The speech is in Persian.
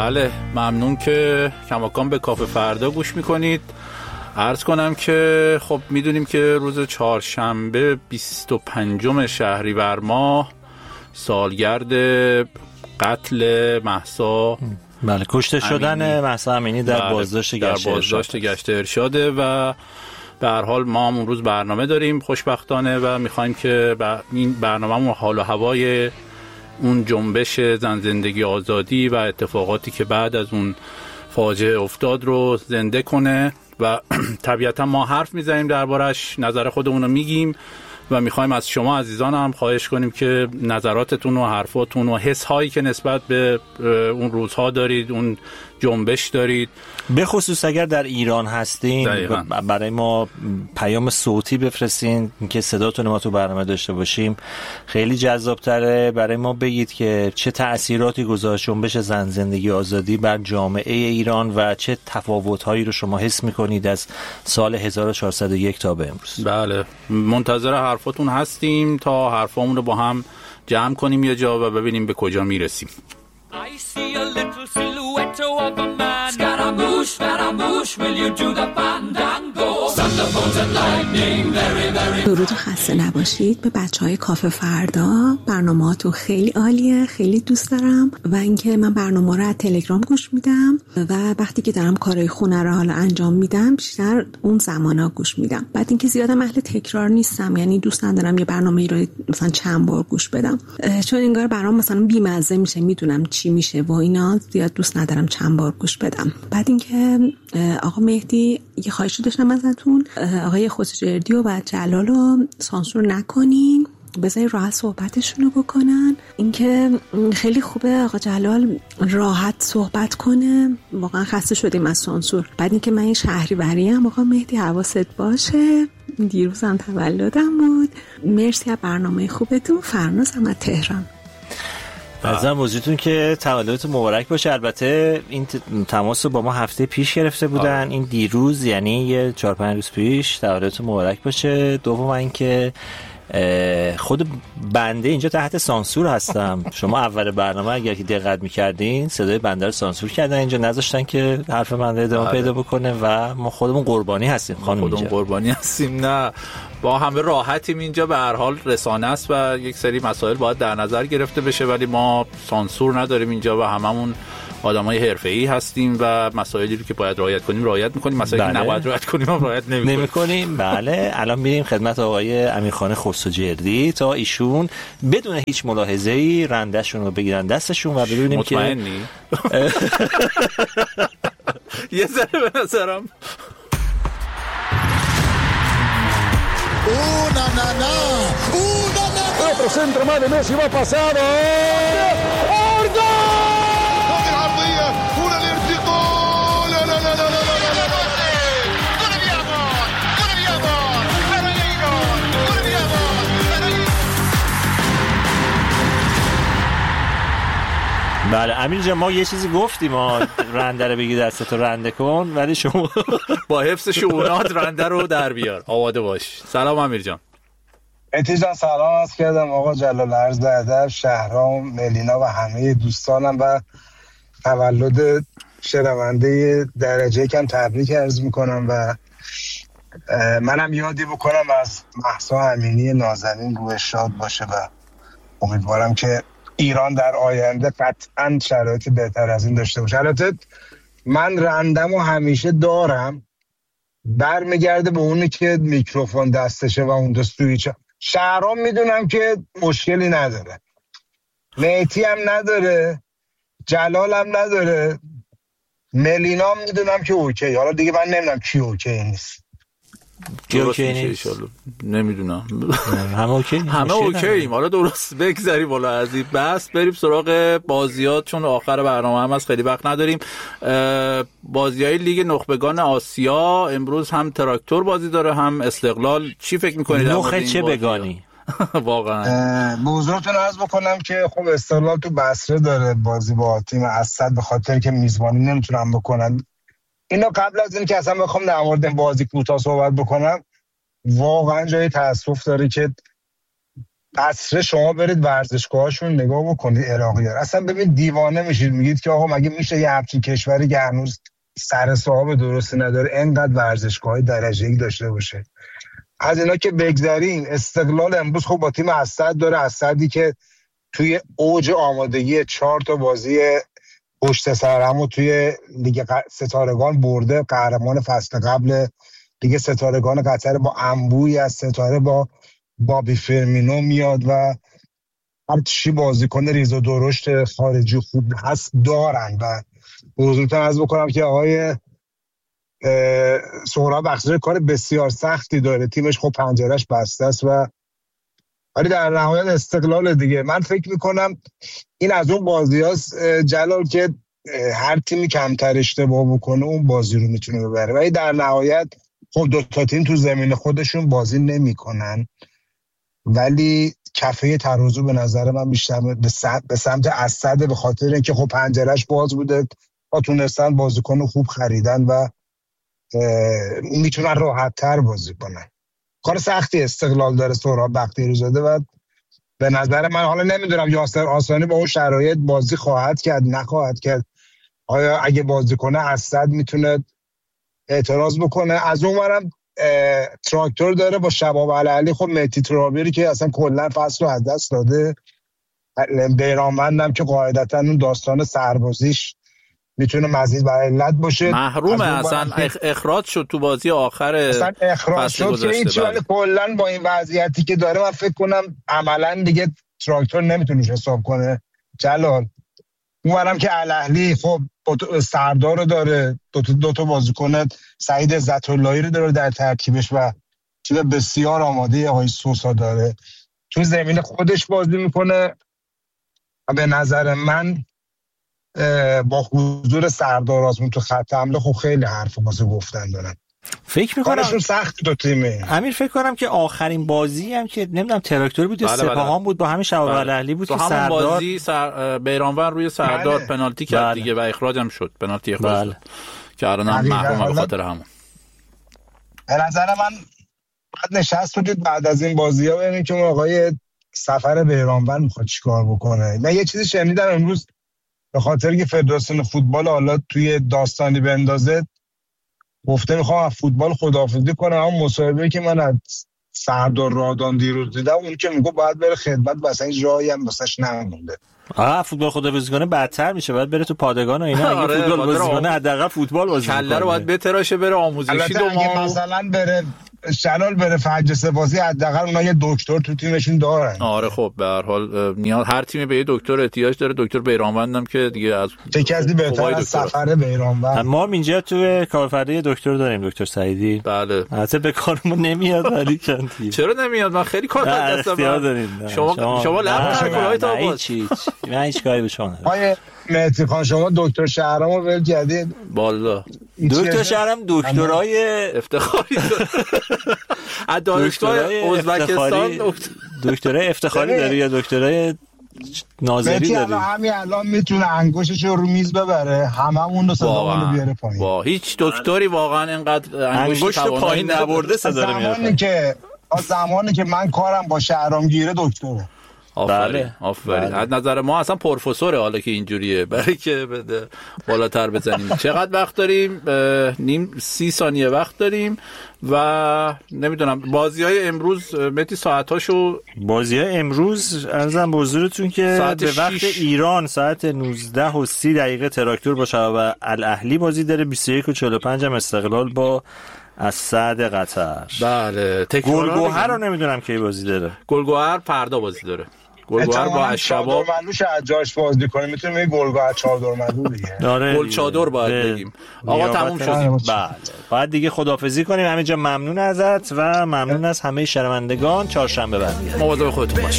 بله، ممنون که کماکان به کافه فردا گوش میکنید. عرض کنم که خب میدونیم که روز چهارشنبه 25 شهریور ماه سالگرد قتل مهسا، بله، کشته شدن مهسا امینی در بازداشت گشت ارشاده و به هر حال ما هم اون روز برنامه داریم خوشبختانه و میخوایم که این برنامه‌مون حال و هوای اون جنبش زن زندگی آزادی و اتفاقاتی که بعد از اون فاجعه افتاد رو زنده کنه و طبیعتا ما حرف میزنیم دربارش، نظر خودمون رو میگیم و میخوایم از شما عزیزان هم خواهش کنیم که نظراتتون و حرفاتون و حس هایی که نسبت به اون روزها دارید، اون جنبش دارید، به خصوص اگر در ایران هستین برای ما پیام صوتی بفرستین که صداتون ما تو برنامه داشته باشیم. خیلی جذابتره. برای ما بگید که چه تأثیراتی گذاشت جنبش زن زندگی آزادی بر جامعه ایران و چه تفاوت‌هایی رو شما حس می‌کنید از سال 1401 تا به امروز. بله، منتظر حرفاتون هستیم تا حرفامون رو با هم جمع کنیم یه جا و ببینیم به کجا میرسیم. I see a little silhouette of a man. Scaramouche, Scaramouche, will you do the fandango? Thunderbolts and lightning, very, very. درود و خسته نباشید به بچهای کافه فردا. برنامه‌هاتون خیلی عالیه، خیلی دوست دارم و اینکه من برنامه رو از تلگرام گوش میدم و وقتی که دارم کارهای خونه رو حالا انجام میدم بیشتر اون زمانا گوش میدم. بعد اینکه زیادم اهل تکرار نیستم، یعنی دوست ندارم یه برنامه‌ای رو مثلا چند بار گوش بدم، چون انگار برام مثلا بی‌مزه میشه، میدونم چی میشه و اینا، زیاد دوست ندارم چند بار گوش بدم. بعد اینکه آقا مهدی یه خواهشی داشتم ازتون، آقای خوسجردی و جلالو سانسور نکنین، بذاری راحت صحبتشونو بکنن. اینکه خیلی خوبه آقا جلال راحت صحبت کنه، واقعا خسته شدیم از سانسور. بعد اینکه من این شهریوریم، آقا مهدی حواست باشه، دیروزم تولدم بود. مرسی از برنامه خوبتون. فرنازم از تهران. عزیزم موضوعتون که تولدتون مبارک باشه. البته این تماس رو با ما هفته پیش گرفته بودن، این دیروز یعنی یه 4-5 روز پیش. تولدتون مبارک باشه. دوم اینکه خود بنده اینجا تحت سانسور هستم. شما اول برنامه اگر که دقت می‌کردین صدای بنده رو سانسور کردن، اینجا نذاشتن که حرف بنده ادامه پیدا بکنه و ما خودمون قربانی هستیم. خودمون قربانی هستیم. نه، با همه راحتیم اینجا. به هر حال رسانه است و یک سری مسائل باید در نظر گرفته بشه، ولی ما سانسور نداریم اینجا و هممون آدمای حرفه‌ای هستیم و مسائلی رو که باید رعایت کنیم رعایت می‌کنیم، مسائلی که نباید رعایت کنیم هم رعایت نمی‌کنیم. بله، الان میریم خدمت آقای امیرخان خسروجردی تا ایشون بدون هیچ ملاحظه‌ای رنده‌شون رو بگیرن دستشون و ببینیم مطمئنی؟ یه ذره به نظرم Una nana, una nana. Otro centro más de Messi va pasado. ¡Ordo! ¡Con el ardia! ¡Un الارتقاء! لا لا لا لا لا لا لا لا. بله امیر جان، ما یه چیزی گفتیم، ما رنده رو بگی دستتو رنده کن، ولی شما با حفظ شعونات رنده رو در بیار. آماده باش. سلام امیر جان. مهدی جان سلام عرض کردم. آقا جلال عرض ادب، شهرام، ملینا و همه دوستانم و تولد شنونده درجه کم تبریک عرض میکنم و منم یادی بکنم از مهسا امینی نازنین، روح شاد باشه و امیدوارم که ایران در آینده قطعاً شرایط بهتر از این داشته باشه. البته من رندم و همیشه دارم، برمیگرده به اونی که میکروفون دستشه و اون دستویی شهرام میدونم که مشکلی نداره، مهدی هم نداره، جلال هم نداره، ملینا هم میدونم که اوکی. حالا دیگه من نمیدونم کی اوکی نیست. نمیدونم. همه اوکی، همه اوکییم. حالا درست بگذریم بالا از این بس، بریم سراغ بازیات، چون آخر برنامه هم از خیلی وقت نداریم. بازیای لیگ نخبگان آسیا امروز هم تراکتور بازی داره هم استقلال. چی فکر می‌کنید؟ نخه چه بگانی واقعا به حضورتون عرض بکنم که خب استقلال تو بصره داره بازی با تیم اسد، به خاطر که میزبانی نمیتونن بکنن. اینو قبل از این که اصلا بخوام در مورد بازی کوتاه صحبت بکنم، واقعا جای تأسف داره که قصر شما برید ورزشگاهاشون نگاه بکنید عراقی‌ها، اصلا ببین دیوانه میشید، میگید که آقا مگه میشه یه همچین کشوری که هنوز سر صاحب درستی نداره انقدر ورزشگاه درجه یک داشته باشه. از اینا که بگذریم، استقلال امروز خب با تیم اسد داره، اسدی که توی اوج آمادگی 4 تا بازی پشت سر هم و توی لیگ ستارگان برده، قهرمان فصل قبل لیگ ستارگان قطر با انبوهی از ستاره با بابی فرمینو میاد و هر چی بازیکن ریز و درشت خارجی خوب هست دارن و حضورتون عرض بکنم که آقای سهراب بخشی‌زاده کار بسیار سختی داره، تیمش خب پنجرهش بسته است و ولی در نهایت استقلال دیگه. من فکر میکنم این از اون بازی هاست جلال که هر تیمی کمتر اشتباه بکنه اون بازی رو میتونه ببره، ولی در نهایت خب 2 تا تیم تو زمین خودشون بازی نمیکنن، ولی کفه ترازو به نظر من بیشتر به سمت اسد، به خاطر اینکه خب پنجرهش باز بوده و تونستن بازیکن خوب خریدن و میتونن راحت تر بازی کنن. کار سختی استقلال داره سهراب بختیاری‌زاده و به نظر من، حالا نمیدونم یاسر آسانی با اون شرایط بازی خواهد کرد نخواهد کرد، آیا اگه بازی کنه اسد میتونه اعتراض بکنه. از اون ورم تراکتور داره با شباب علی، خب مهدی ترابیری که اصلا کلا فصل رو از دست داده، بیرانوندم که قاعدتا اون داستان سربازیش میتونه مزید بر علت باشه، محرومه اصلا اخراج شد تو بازی آخر اصلا اخراج شد که این چیزی کلا با این وضعیتی که داره من فکر کنم عملا دیگه تراکتور نمیتونه حساب کنه. جلال اونورم که الاهلی خب سردار رو داره، دو تا بازیکن سعید عزت‌اللهی رو داره در ترکیبش و تیم بسیار آماده آقای سوسا داره، تو زمین خودش بازی میکنه و به نظر من با حضور سردار آزمون تو خط حمله خب خیلی حرف واسه گفتن دارن. فکر می‌کنم سخت دو تیمه. امیر فکر کنم که آخرین بازی هم که نمیدونم تراکتور بود یا سپاهان بود با همین شباب الاهلی بود که سردار بازی بیرانوند روی سردار پنالتی کرد دیگه و اخراج هم شد، پنالتی اخراج شد که الان محروم به خاطر همون. به نظر من بعد نشست بودید بعد از این بازی‌ها ببینیم که آقای سفر بیرانوند می‌خواد چیکار بکنه. من یه چیزی شنیدم امروز به خاطر که فدراسیون فوتبال حالا توی داستانی بندازه گفته میخوام از فوتبال خداحافظی کنم، اما مصاحبه‌ای که من از سردار رادان دیروز دیدم اون که میگه باید بره خدمت و اصلا این جایی هم واسش نمونده. فوتبال خداحافظی کنه بدتر میشه، باید بره تو پادگان و اینا. اگه فوتبال بازی کنه حداقل فوتبال بازی کنه، کله رو باید بتراشه بره آموزشی مثلا بره شلال بره فجسه بازی، حداقل اونها یه دکتر تو تیمشون دارن. آره خب به هر حال نیاز هر تیمی به یه دکتر احتیاج داره. دکتر بیرانوندم که دیگه از کسی بهتر از سفر بیرانوند. ما اینجا تو کارفرمای دکتر داریم، دکتر سعیدی. بله البته به کارمون نمیاد ولی چندی. چرا نمیاد؟ من خیلی کار دستم. شما لب کلای تا باز. من هیچ کاری به شما ندارم. آیه مهدی خان شما دکتر شهرامو ول کردید. والا دکتر شهرام دکترای افتخاری داره. از دانشگاه ازبکستان دکترای افتخاری داره یا دکترای ناظری داره؟ همین الان میتونه انگشتش رو میز ببره، هممون رو صدامون رو بیاره پایین. با هیچ دکتری واقعا اینقدر انگشت پایین نبرده صدا رو میاره پایین. زمانی که من کارم با شهرام گیره دکتره. آفرین. از نظر ما اصلا پروفسوره حالا که اینجوریه، برای که بده بالاتر بزنیم. چقدر وقت داریم؟ نیم 30 ثانیه وقت داریم و نمیدونم بازی‌های امروز متی ساعتاشو بازی‌های امروز عرضم به حضورتون که به وقت ایران ساعت 19:30 تراکتور با شباب الاهلی بازی داره، 21:45 هم استقلال با اسد قطر. بله گلگوهر رو نمیدونم کی بازی داره. گلگوهر فردا بازی داره. گلگوهر با اشباب ملوش جاش بازی کنه، میتونه میگه گلگوهر چادر ملو دیگه. گل چادر باید بگیم. آقا تموم شد. بعد دیگه خداحافظی کنیم. همینجا ممنون ازت و ممنون از همه شنوندگان. چهارشنبه بعد مواظب خودتون باشید.